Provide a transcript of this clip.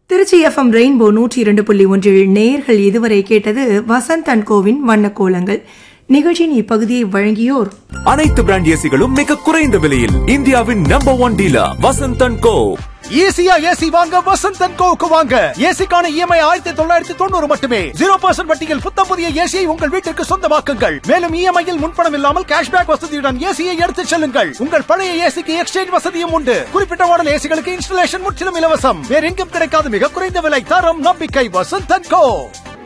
Trichy FM rainbow 102.1 நேயர்கள் இதுவரை கேட்டது வசந்த் அண்ட் கோவின் வண்ணக்கோலங்கள் நிகழ்ச்சியின் இப்பகுதியை வழங்கியோர் அனைத்து பிராண்ட் ஏசிகளும் மிக குறைந்த விலையில் இந்தியாவின் நம்பர் 1 டீலர் வசந்த் அண்ட் கோ. ஈஸியா ஏசி வாங்க வசந்த் அண்ட் கோவுக்கு வாங்க. ஏசிக்கான இஎம்ஐ 1990 மட்டுமே. 0% வட்டியில் புத்தம் புதிய ஏசியை உங்கள் வீட்டிற்கு சொந்தமாக்குங்கள். மேலும் இஎம்ஐயில் முன்பணம் இல்லாமல் கேஷ்பேக் வசதியுடன் ஏசியை எடுத்துச் செல்லுங்கள். உங்கள் பழைய ஏசிக்கு எக்ஸ்சேஞ்ச் வசதியும் உண்டு. குறிப்பிட்ட மாடல் ஏசிகளுக்கு இன்ஸ்டலேஷன் முற்றிலும் இலவசம். வேற எங்கும் கிடைக்காத மிக குறைந்த விலை, தரம், நம்பிக்கை. வசந்த் அண்ட் கோ.